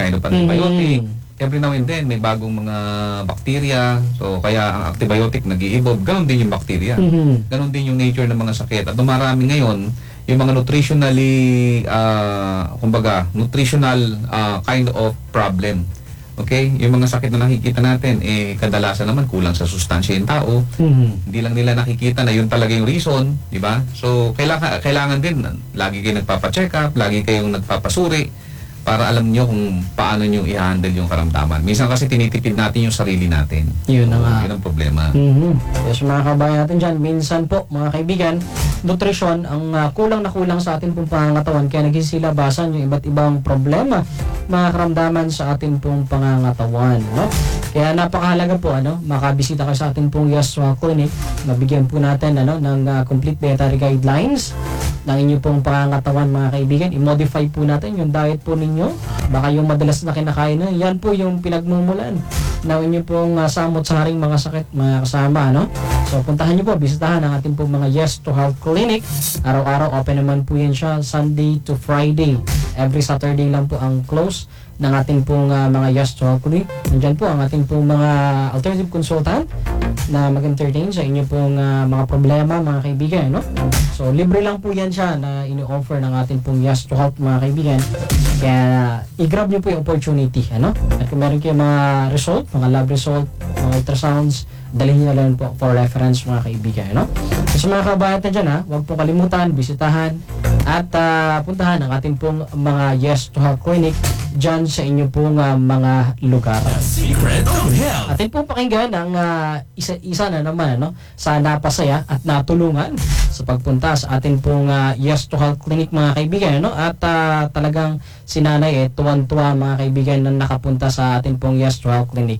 kind of antibiotic. Every now and then, may bagong mga bacteria. So, kaya ang antibiotic nag-i-evolve. Ganon din yung bacteria. Ganon din yung nature ng mga sakit. At dumarami ngayon, yung mga nutritionally, nutritional kind of problem. Okay? Yung mga sakit na nakikita natin, kadalasan naman kulang sa sustansya yung tao. Hindi lang nila nakikita na yun talaga yung reason. Di ba? So, kailangan din, lagi kayong nagpapacheck up, lagi kayong nagpapasuri, para alam nyo kung paano nyo i-handle yung karamdaman. Minsan kasi tinitipid natin yung sarili natin. Yun na nga. Yun ang problema. Yes, mga kabayan natin dyan, minsan po, mga kaibigan, nutrisyon ang kulang na kulang sa atin pong pangangatawan. Kaya nagsisilabasan yung iba't ibang problema, mga karamdaman sa atin pong pangangatawan. No? Kaya napakahalaga po, makabisita kayo sa atin pong Yaswa Clinic. Mabigyan po natin ng complete dietary guidelines ng inyo pong pangangatawan, mga kaibigan. I-modify po natin yung diet po ninyo. Baka yung madalas na kinakain na, yan po yung pinagmumulan ng inyo pong samot-saring mga sakit, mga kasama. So puntahan nyo po, bisitahan ang ating pong mga Yes to Health Clinic. Araw-araw open naman po yan siya, Sunday to Friday. Every Saturday lang po ang close ng ating pong mga Yes to Health Clinic. Nandyan po ang ating pong mga alternative consultant na mag-entertain sa inyo pong mga problema, mga kaibigan. So libre lang po yan siya na ini-offer ng ating pong Yes to Health, mga kaibigan. Kaya i-grab nyo po yung opportunity. At kung meron kayo mga result, mga lab result, mga ultrasounds, dalhin nyo lang po for reference, mga kaibigan. So sa mga kabayan na dyan, huwag po kalimutan, bisitahan at puntahan ang ating pong mga Yes to Health Clinic dyan sa inyo pong mga lugar. Atin pong pakinggan ang isa na naman sa napasaya at natulungan sa pagpunta sa atin pong Yes to Health Clinic, mga kaibigan. At talagang si Nanay tuwan-tuwa, mga kaibigan, na nakapunta sa atin pong Yes to Health Clinic.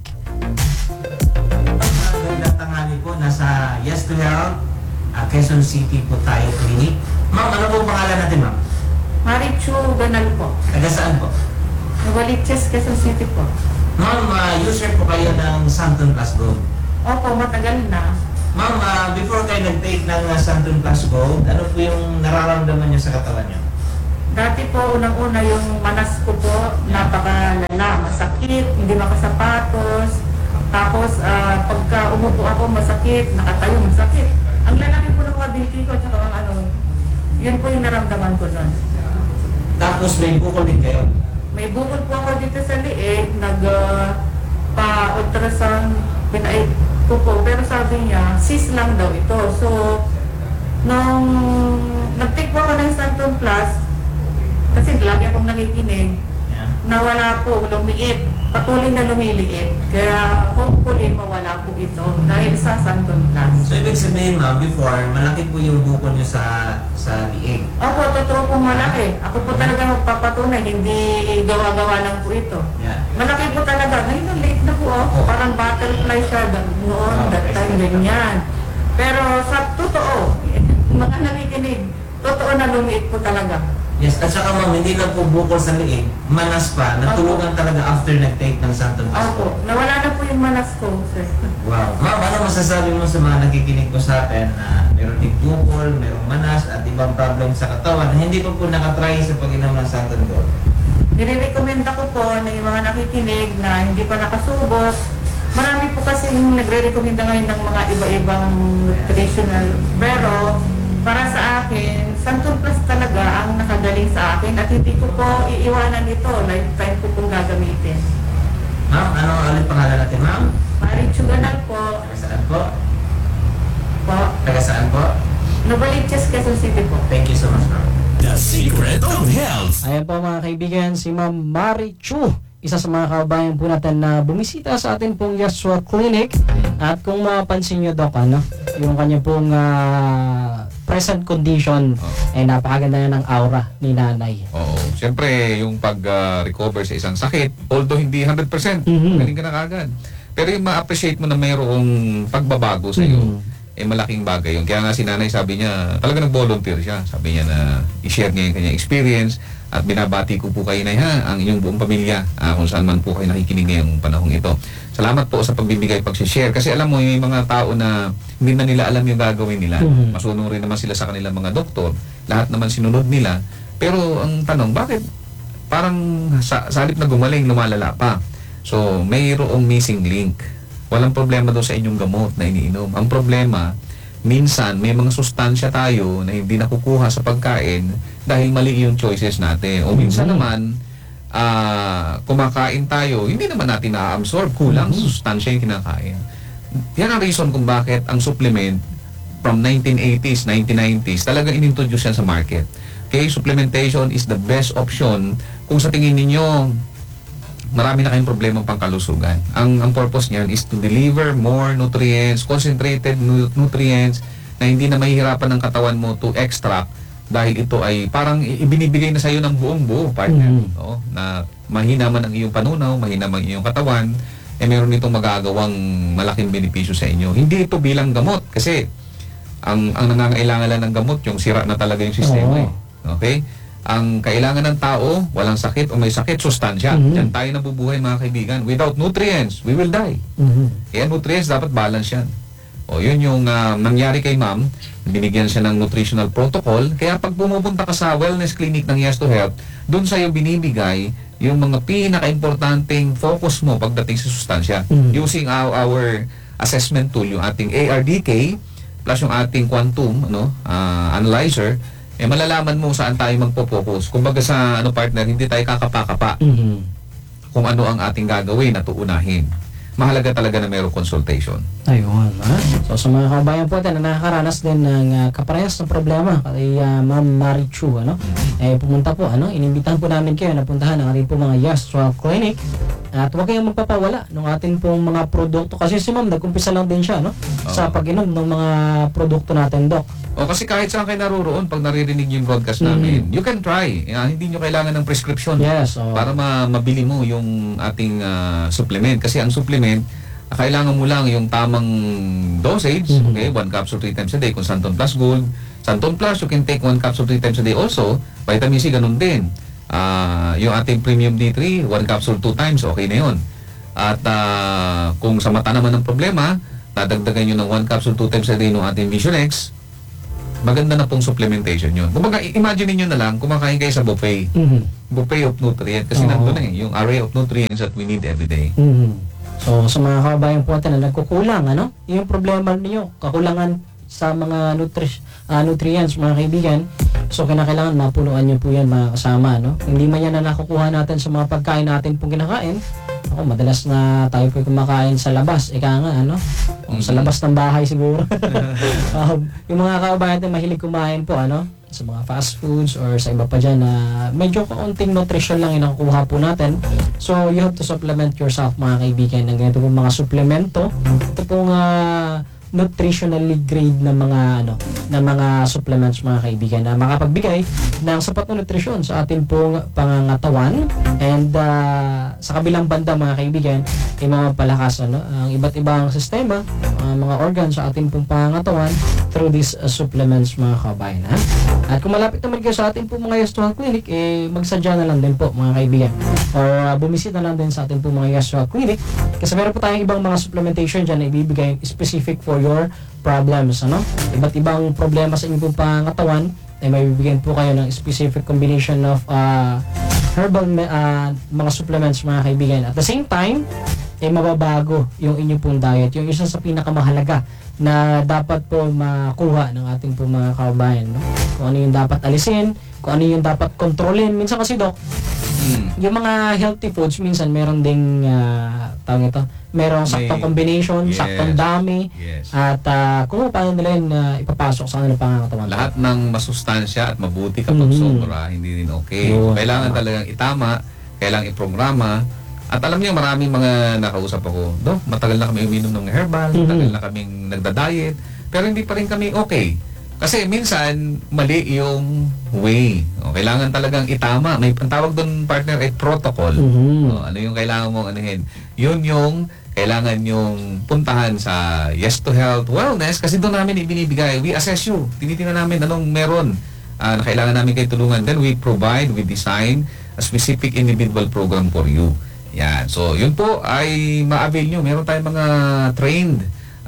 Magandang tanghali po, nasa Yes to Health, Quezon City po tayo clinic. Ma'am, ano po pangalan natin, ma'am? Marichu Ganal po. Taga saan po? Novaliches, Quezon City po. Ma'am, user po kayo ng Santon Plus Gold. Opo, matagal na. Ma'am, before kayo nag-take ng Santon Plus Gold, ano po yung nararamdaman niyo sa katawan niyo? Dati po, unang-una yung manas ko po, napakalala, masakit, hindi makasapatos. Tapos, pagka umupo ako, masakit, nakatayo, masakit. Ang lalaki po ng mga binti ko, tsaka yun po yung naramdaman ko doon. Tapos may bukol din kayo? May bukol po ako dito sa liig, nagpa-ultrasound, pinait ko po, pero sabi niya, cyst lang daw ito. So, nung nag-take po ako ng Santon Plus, kasi lagi akong nakikinig, nawala po, lumiit, patuloy na lumiliit. Kaya hopefully mawala po ito dahil sa Santon Plus. So, ibig sabihin, ma'am, before, malaki po yung bukol niyo sa liig. Opo, totoo po malaki. Ako po talaga magpapatunay, hindi gawa-gawa lang po ito. Yeah. Malaki po talaga. Ngayon, late na po ako. Parang butterfly siya noon, that time, ganyan. Pero sa totoo, mga nakikinig, totoo na lumiit po talaga. Yes, at saka ma'am, hindi lang po bukol sa liig, manas pa, natulungan talaga after nag-take ng Santon Plus Gold. Opo, nawala na po yung manas ko, sir. Wow. Ma'am, ano masasabi mo sa mga nakikinig ko sa atin na meron din bukol, merong manas at ibang problem sa katawan na hindi pa po nakatry sa pag-inom ng Santon Gold? Nire-recommenda ko po na yung mga nakikinig na hindi pa nakasubok. Marami po kasi nagre-recommenda ngayon ng mga iba-ibang nutritional. Pero para sa akin, Santon Plus talaga ang nakagaling sa akin at hindi ko po iiwanan ito. Lifetime ko pong gagamitin. Ma'am, ano ulit pangalan natin, ma'am? Marichu Ganal po. Taga saan po? Po. Taga saan po? Novaliches, Quezon City po. Thank you so much, ma'am. The Secret of Health. Ayan po, mga kaibigan, si Ma'am Marichu, isa sa mga kababayan po natin na bumisita sa atin pong Yaswa Clinic. At kung mapansin nyo, Doc, yung kanya pong present condition, ay napakaganda na ng aura ni Nanay. Oo. Siyempre, yung pag-recover sa isang sakit, although hindi 100%, galing ka na kagad. Pero yung ma-appreciate mo na mayroong pagbabago sa iyo, malaking bagay yun. Kaya nga si Nanay, sabi niya, talaga nag-volunteer siya. Sabi niya na i-share niya yung kanyang experience at binabati ko po kayo na ang inyong buong pamilya kung saan man po kayo nakikinig ngayong panahong ito. Salamat po sa pagbibigay, pag-share. Kasi alam mo, yung mga tao na hindi na nila alam yung gagawin nila. Masunong rin naman sila sa kanilang mga doktor. Lahat naman sinunod nila. Pero ang tanong, bakit parang sa halip na gumaling, lumalala pa. So, mayroong missing link. Walang problema daw sa inyong gamot na iniinom. Ang problema, minsan may mga sustansya tayo na hindi nakukuha sa pagkain dahil mali yung choices natin. O minsan naman, kumakain tayo, hindi naman natin na-absorb. Kulang sustansya yung kinakain. Yan ang reason kung bakit ang supplement from 1980s, 1990s, talagang inintroduce yan sa market. Okay, supplementation is the best option kung sa tingin ninyo marami na kayong problema pangkalusugan. Ang purpose niyan is to deliver more nutrients, concentrated nutrients na hindi na mahihirapan ng katawan mo to extract dahil ito ay parang ibinibigay na sa iyo ng buong buo, partner. No? Na mahina man ang iyong panunaw, mahina man ang iyong katawan, meron itong magagawang malaking benepisyo sa inyo. Hindi ito bilang gamot kasi ang nangangailangan lang ng gamot yung sira na talaga yung sistema. Okay? Ang kailangan ng tao, walang sakit o may sakit, sustansya. Diyan tayo nabubuhay, mga kaibigan. Without nutrients, we will die. Kaya nutrients, dapat balance yan. O yun yung nangyari kay ma'am, binigyan siya ng nutritional protocol. Kaya pag pumupunta ka sa wellness clinic ng Yes to Health, dun sa'yo binibigay yung mga pinaka-importanting focus mo pagdating sa sustansya. Using our assessment tool, yung ating ARDK, plus yung ating quantum analyzer, malalaman mo saan tayo magpo-focus. Kumbaga sa partner, hindi tayo kakapa-kapa kung ano ang ating gagawin at uunahin. Mahalaga talaga na mayroong consultation. Ayun. So sa mga kabayan po natin na nakakaranas din ng kaparehas ng problema kay Ma'am Marichu, pumunta po, inimbitahan po namin kayo na puntahan ang ating po mga Yes to Health Clinic. At huwag kayong magpapawala ng ating pong mga produkto. Kasi si Ma'am, nag-umpisa lang din siya sa pag-inom ng mga produkto natin, Doc. Kasi kahit saan kayo naroon, pag naririnig yung broadcast namin, you can try. Hindi nyo kailangan ng prescription para mabili mo yung ating supplement. Kasi ang supplement, kailangan mo lang yung tamang dosage. Okay, 1 capsule 3 times a day. Kung Santon Plus Gold, Santon Plus, you can take 1 capsule 3 times a day also. Vitamin C, ganun din. Yung ating Premium D3, 1 capsule 2 times, okay na yun. At kung sa mata naman ang problema, dadagdagan nyo ng 1 capsule 2 times a day ng ating Vision X, maganda na pong supplementation yun. Kumbaga, imagine niyo na lang, kumakain kayo sa buffet. Buffet of nutrients. Kasi nandun yung array of nutrients that we need every day. So, sa mga kababayan po natin na nagkukulang, yung problema niyo, kakulangan sa mga nutrients, mga kaibigan. So, kinakailangan mapunuan niyo po yan, mga kasama, Hindi man yan na nakukuha natin sa mga pagkain natin pong kinakain. Madalas na tayo po kumakain sa labas, sa labas ng bahay siguro. Yung mga kababayan natin mahilig kumain po, sa mga fast foods or sa iba pa dyan na medyo kaunting nutrition lang yung nakukuha po natin. So, you have to supplement yourself, mga kaibigan, ng ganito pong mga suplemento. Ito pong nutritionally grade na mga supplements, mga kaibigan, na makapagbigay ng sapat na nutrisyon sa ating pong pangangatawan. And sa kabilang banda, mga kaibigan, ay mapapalakas ang iba't ibang sistema, mga organs sa ating pong pangangatawan through these supplements, mga kabayan. At kung malapit naman kayo sa ating pong mga Yes to Health Clinic, magsadya na lang din po, mga kaibigan, or bumisita na lang din sa ating pong mga Yes to Health Clinic, kasi meron po tayong ibang mga supplementation dyan na ibibigay specific for your problems, iba't ibang problema sa inyong pong pangatawan, ay may bibigyan po kayo ng specific combination of herbal mga supplements, mga kaibigan. At the same time, ay mababago yung inyong pong diet. Yung isa sa pinakamahalaga na dapat po makuha ng ating po mga kababayan, kung ano yung dapat alisin, kung ano yung dapat kontrolin. Minsan kasi, Doc, yung mga healthy foods, minsan meron ding merong saktong combination, saktong dami, at kung paano nila yun ipapasok sa kanilang pangangatawan. Lahat ng masustansya at mabuti kapag sobra, hindi din okay. Kailangan talagang itama, kailangan iprograma. At alam niyo, maraming mga nakausap ako, matagal na kami uminom ng herbal, matagal na kaming nagda-diet, pero hindi pa rin kami okay. Kasi minsan, mali yung way. Kailangan talagang itama. May tawag doon, partner, ay protocol. Ano yung kailangan mong anuhin? Yun yung kailangan yung puntahan sa Yes to Health Wellness, kasi doon namin ibinibigay. We assess you. Tinitingnan namin anong meron na kailangan namin kayo tulungan. Then we design a specific individual program for you. Yan. So, yun po ay ma-avail nyo. Meron tayong mga trained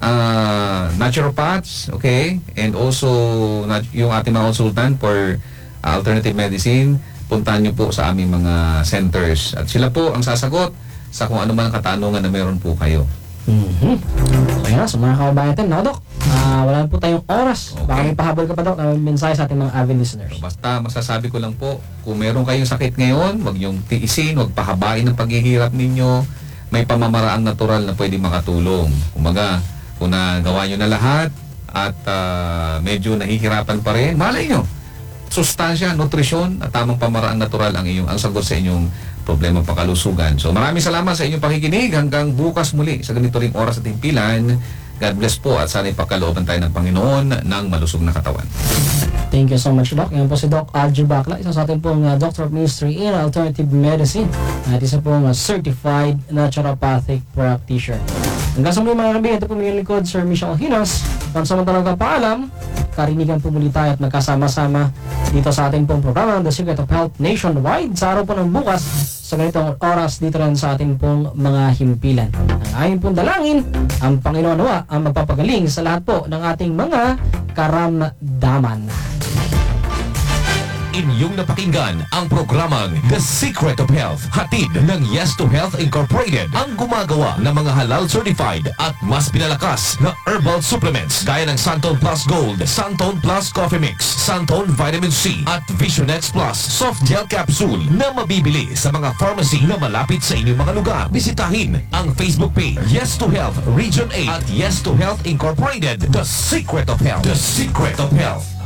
naturopaths, okay? And also, yung ating mga consultant for alternative medicine. puntahan nyo po sa aming mga centers. At sila po ang sasagot sa kung ano man ang katanungan na meron po kayo. Okay na, sa mga kababayan natin, no, Dok? Wala na po tayong oras. Okay. Baka may pahabol ka pa, Dok, na mensahe sa ating mga avid listeners. Basta masasabi ko lang po, kung meron kayong sakit ngayon, huwag nyong tiisin, huwag pahabain ang paghihirap ninyo. May pamamaraang natural na pwede makatulong. Kumaga, kung nagawa nyo na lahat at medyo nahihirapan pa rin, malay nyo, sustansya, nutrisyon at tamang pamaraang natural ang sagot sa inyong problema pangkalusugan. So maraming salamat sa inyong pakikinig. Hanggang bukas muli sa ganito ring oras at himpilan. God bless po at sana ipagkalooban tayo ng Panginoon ng malusog na katawan. Thank you so much, Doc. Yan po si Doc Algie Bacla, isa sa atin pong Doctor of Ministry in Alternative Medicine at isa pong Certified Naturopathic Practitioner. Hanggang sa muli mga kaibigan, ito po may likod, Sir Michelle Hinos. Pansamantalang kapaalam, karinigan po muli tayo at magkasama-sama dito sa ating pong programa, The Secret of Health Nationwide. Sa araw po ng bukas, sa ganitong oras dito rin sa ating pong mga himpilan. Ang ayon pong dalangin, ang Panginoon nawa ang magpapagaling sa lahat po ng ating mga karamdaman. Inyong napakinggan ang programang The Secret of Health. Hatid ng Yes to Health Incorporated, ang gumagawa ng mga halal certified at mas pinalakas na herbal supplements gaya ng Santon Plus Gold, Santon Plus Coffee Mix, Santon Vitamin C at Visionex Plus Soft Gel Capsule na mabibili sa mga pharmacy na malapit sa inyong mga lugar. Bisitahin ang Facebook page Yes to Health Region 8 at Yes to Health Incorporated, The Secret of Health. The Secret of Health.